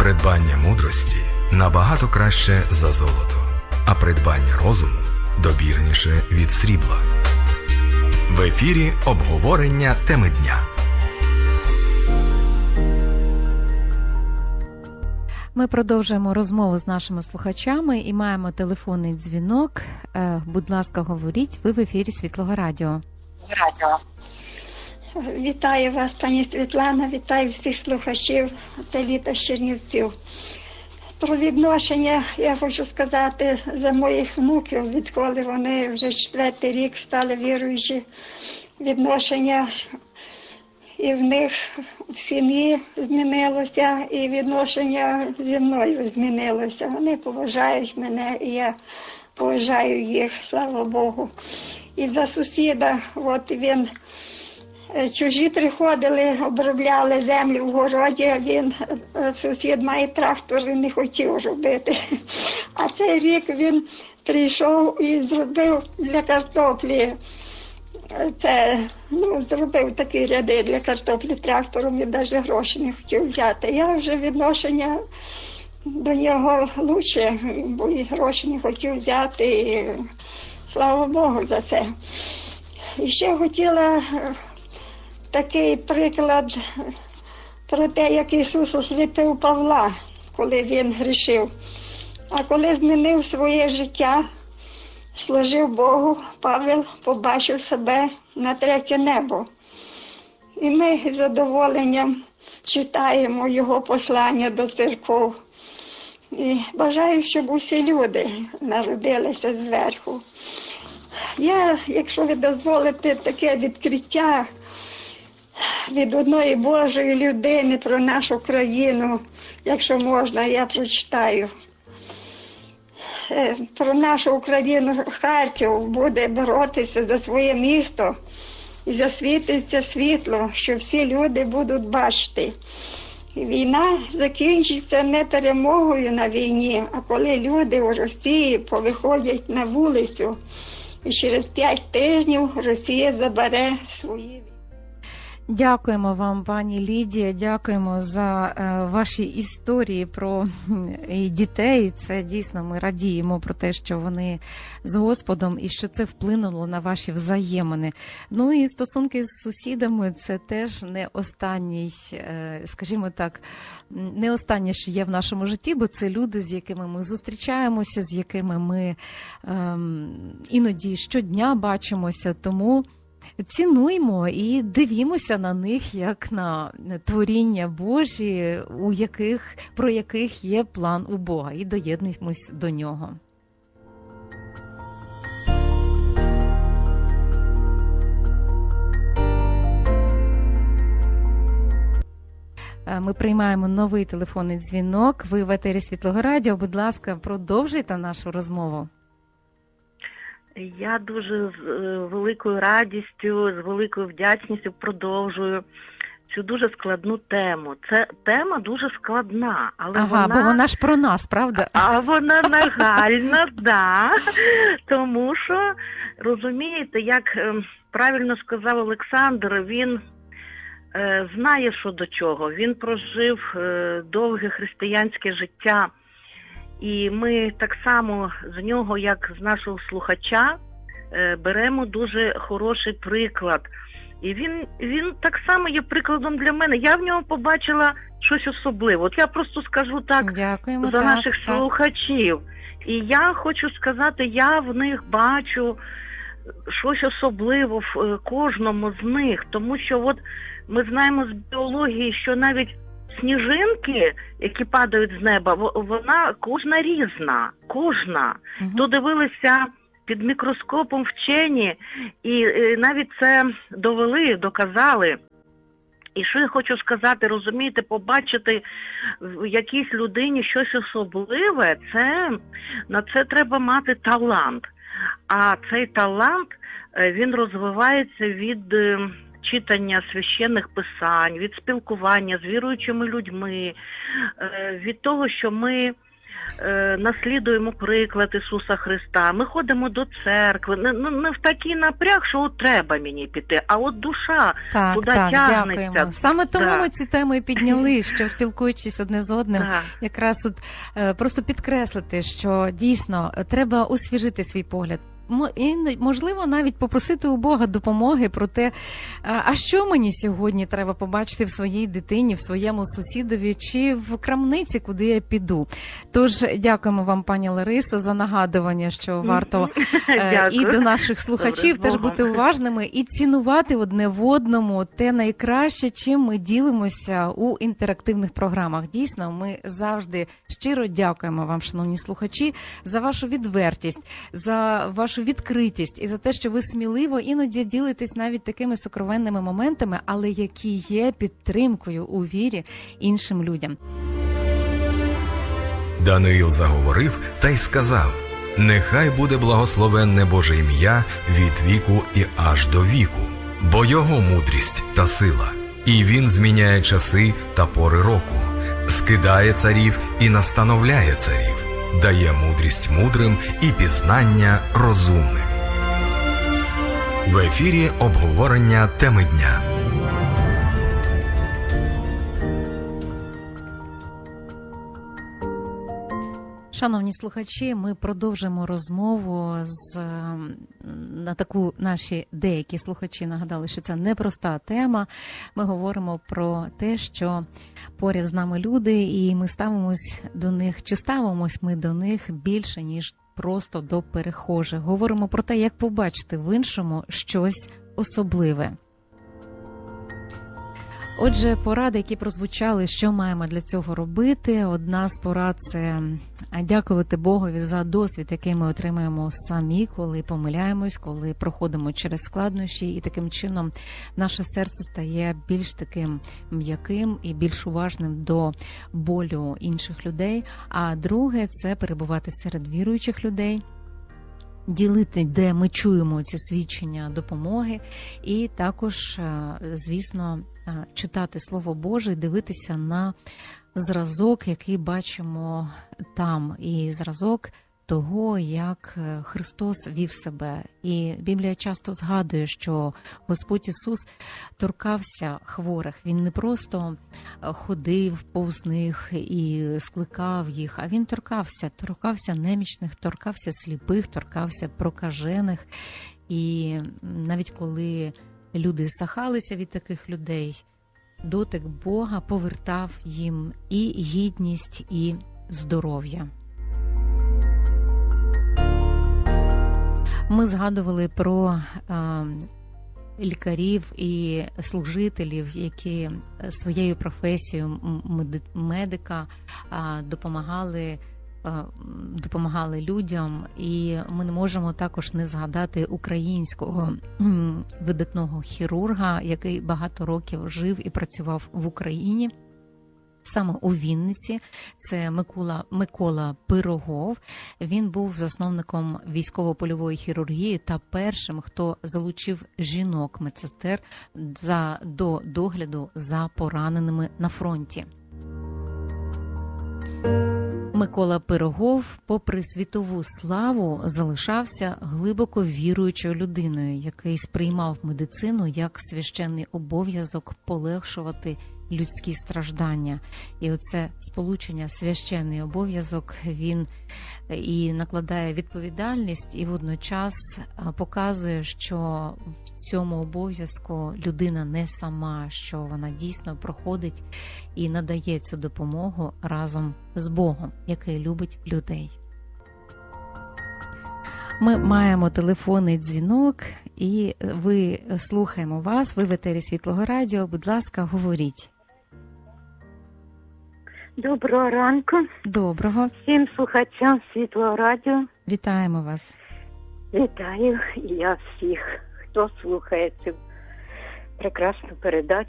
Придбання мудрості набагато краще за золото, а придбання розуму добірніше від срібла. В ефірі обговорення теми дня. Ми продовжуємо розмову з нашими слухачами і маємо телефонний дзвінок. Будь ласка, говоріть, ви в ефірі Світлого Радіо. Вітаю вас, пані Світлана, вітаю всіх слухачів. Це Літа з Чернівців. Про відношення я хочу сказати за моїх внуків, відколи вони вже 4-й рік стали віруючі. Відношення і в них в сім'ї змінилося, і відношення зі мною змінилося. Вони поважають мене, і я поважаю їх, слава Богу. І за сусіда, от він, чужі приходили, обробляли землю в городі, а він, сусід має трактор, і не хотів робити. А цей рік він прийшов і зробив для картоплі. Зробив такі ряди для картоплі трактором і навіть гроші не хотів взяти. Я вже відношення до нього краще, бо і гроші не хотів взяти. І слава Богу за це. І ще хотіла такий приклад про те, як Ісус освятив Павла, коли він грішив. А коли змінив своє життя, служив Богу, Павел побачив себе на третє небо. І ми з задоволенням читаємо його послання до церков. І бажаю, щоб усі люди народилися зверху. Я, якщо ви дозволите, таке відкриття від одної Божої людини про нашу країну, якщо можна, я прочитаю. Про нашу Україну Харків буде боротися за своє місто і засвітиться світло, що всі люди будуть бачити. Війна закінчиться не перемогою на війні, а коли люди у Росії повиходять на вулицю, і через 5 тижнів Росія забере свої. Дякуємо вам, пані Лідія, дякуємо за ваші історії про дітей. Це дійсно ми радіємо про те, що вони з Господом і що це вплинуло на ваші взаємини. Ну і стосунки з сусідами – це теж не останній, скажімо так, не останнє, що є в нашому житті, бо це люди, з якими ми зустрічаємося, з якими ми іноді щодня бачимося, тому цінуємо і дивімося на них як на творіння Божі, про яких є план у Бога, і доєднуємось до нього. Ми приймаємо новий телефонний дзвінок. Ви в етері Світлого Радіо. Будь ласка, продовжуйте нашу розмову. Я дуже з великою радістю, з великою вдячністю продовжую цю дуже складну тему. Це тема дуже складна, але бо вона ж про нас, правда? А вона нагальна, да. Тому що, розумієте, як правильно сказав Олександр, він знає, що до чого. Він прожив довге християнське життя. І ми так само з нього, як з нашого слухача, беремо дуже хороший приклад. І він так само є прикладом для мене. Я в ньому побачила щось особливе. От я просто скажу так. Дякуємо, за наших слухачів. І я хочу сказати, я в них бачу щось особливе в кожному з них. Тому що от ми знаємо з біології, що навіть сніжинки, які падають з неба, вона кожна різна, кожна. То дивилися під мікроскопом вчені, і навіть це доказали. І що я хочу сказати, розумієте, побачити в якійсь людині щось особливе, на це треба мати талант. А цей талант, він розвивається від читання священних писань, від спілкування з віруючими людьми, від того, що ми наслідуємо приклад Ісуса Христа, ми ходимо до церкви, не в такий напряг, що от треба мені піти, а от душа туди тягнеться. Дякуємо. Саме тому ми цю тему і підняли, що спілкуючись одне з одним, якраз от просто підкреслити, що дійсно треба освіжити свій погляд. І, можливо, навіть попросити у Бога допомоги про те, а що мені сьогодні треба побачити в своїй дитині, в своєму сусідові чи в крамниці, куди я піду. Тож, дякуємо вам, пані Ларисо, за нагадування, що варто і до наших слухачів теж бути уважними і цінувати одне в одному те найкраще, чим ми ділимося у інтерактивних програмах. Дійсно, ми завжди щиро дякуємо вам, шановні слухачі, за вашу відвертість, за вашу відкритість і за те, що ви сміливо іноді ділитесь навіть такими сокровенними моментами, але які є підтримкою у вірі іншим людям. Даниїл заговорив та й сказав: «Нехай буде благословенне Боже ім'я від віку і аж до віку, бо його мудрість та сила, і він зміняє часи та пори року, скидає царів і настановляє царів, дає мудрість мудрим і пізнання розумним». В ефірі обговорення теми дня. Шановні слухачі, ми продовжимо розмову на таку наші деякі слухачі нагадали, що це непроста тема. Ми говоримо про те, що поряд з нами люди, і ми ставимось до них, чи ставимось ми до них більше, ніж просто до перехожих. Говоримо про те, як побачити в іншому щось особливе. Отже, поради, які прозвучали, що маємо для цього робити. Одна з порад – це дякувати Богові за досвід, який ми отримуємо самі, коли помиляємось, коли проходимо через складнощі, і таким чином наше серце стає більш таким м'яким і більш уважним до болю інших людей. А друге – це перебувати серед віруючих людей, ділити, де ми чуємо ці свідчення допомоги, і також, звісно, читати Слово Боже, дивитися на зразок, який бачимо там, і зразок того, як Христос вів себе. І Біблія часто згадує, що Господь Ісус торкався хворих. Він не просто ходив повз них і скликав їх, а Він торкався немічних, торкався сліпих, торкався прокажених. І навіть коли люди сахалися від таких людей, дотик Бога повертав їм і гідність, і здоров'я. Ми згадували про лікарів і служителів, які своєю професією медика допомагали людям. І ми не можемо також не згадати українського видатного хірурга, який багато років жив і працював в Україні. Саме у Вінниці, це Микола Пирогов. Він був засновником військово-польової хірургії та першим, хто залучив жінок-медсестер до догляду за пораненими на фронті. Микола Пирогов, попри світову славу, залишався глибоко віруючою людиною, який сприймав медицину як священний обов'язок полегшувати людські страждання. І оце сполучення священний обов'язок, він і накладає відповідальність, і водночас показує, що в цьому обов'язку людина не сама, що вона дійсно проходить і надає цю допомогу разом з Богом, який любить людей. Ми маємо телефонний дзвінок, і ви слухаємо вас, ви в етері Світлого Радіо. Будь ласка, говоріть. Доброго ранку. Доброго. Всім слухачам Світлого Радіо. Вітаємо вас. Вітаю я всіх, хто слухає цю прекрасну передачу.